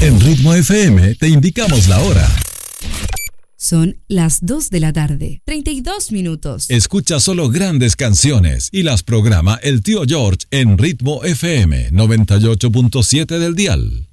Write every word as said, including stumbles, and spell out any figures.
En Ritmo F M te indicamos la hora. Son las dos de la tarde, treinta y dos minutos. Escucha solo grandes canciones y las programa el tío George en Ritmo F M noventa y ocho punto siete del dial.